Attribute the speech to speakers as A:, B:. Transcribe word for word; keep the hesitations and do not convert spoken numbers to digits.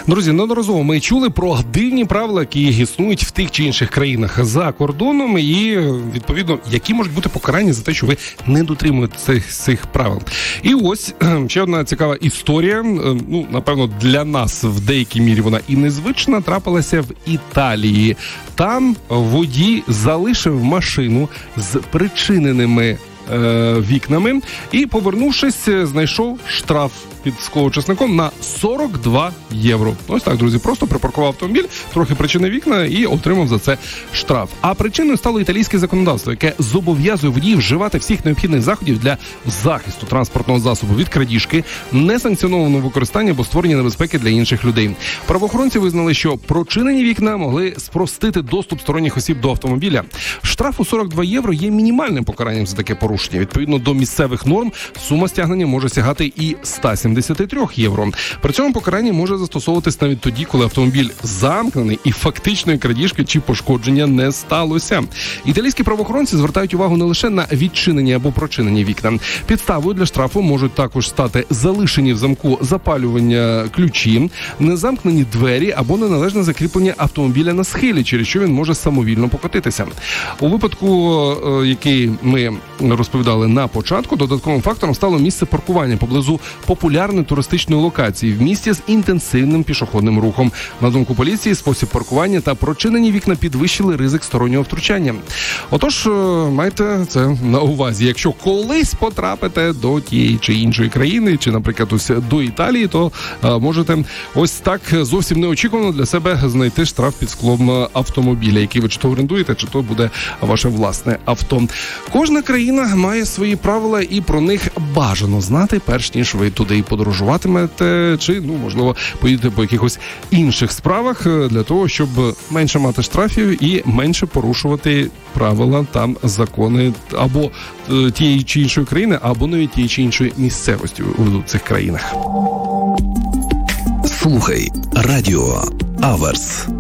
A: Друзі, неодноразово ми чули про дивні правила, які існують в тих чи інших країнах за кордоном, і, відповідно, які можуть бути покарання за те, що ви не дотримуєте цих, цих правил. І ось ще одна цікава історія, ну, напевно, для нас в деякій мірі вона і незвична, трапилася в Італії. Там водій залишив машину з причиненими вікнами і, повернувшись, знайшов штраф під склоочисником на сорок два євро. Ось так, друзі, просто припаркував автомобіль, трохи причинив вікна і отримав за це штраф. А причиною стало італійське законодавство, яке зобов'язує водіїв вживати всіх необхідних заходів для захисту транспортного засобу від крадіжки, несанкціонованого використання або створення небезпеки для інших людей. Правоохоронці визнали, що прочинені вікна могли спростити доступ сторонніх осіб до автомобіля. Штраф у сорок два євро є мінімальним покаранням за таке порушення. Відповідно до місцевих норм, сума стягнення може сягати і сто сімдесят три євро. При цьому покарання може застосовуватись навіть тоді, коли автомобіль замкнений і фактичної крадіжки чи пошкодження не сталося. Італійські правоохоронці звертають увагу не лише на відчинені або прочинені вікна. Підставою для штрафу можуть також стати залишені в замку запалювання ключі, незамкнені двері або неналежне закріплення автомобіля на схилі, через що він може самовільно покотитися. У випадку, який ми розповідали на початку, додатковим фактором стало місце паркування поблизу популярної туристичної локації в місті з інтенсивним пішохідним рухом. На думку поліції, спосіб паркування та прочинені вікна підвищили ризик стороннього втручання. Отож, майте це на увазі. Якщо колись потрапите до тієї чи іншої країни, чи, наприклад, ось до Італії, то а, можете ось так зовсім неочікувано для себе знайти штраф під склом автомобіля, який ви чи то орендуєте, чи то буде ваше власне авто. Кожна країна має свої правила, і про них бажано знати, перш ніж ви туди подорожуватимете, чи, ну, можливо, поїдете по якихось інших справах, для того, щоб менше мати штрафів і менше порушувати правила та закони або тієї чи іншої країни, або навіть тієї чи іншої місцевості у цих країнах.
B: Слухай радіо Аверс.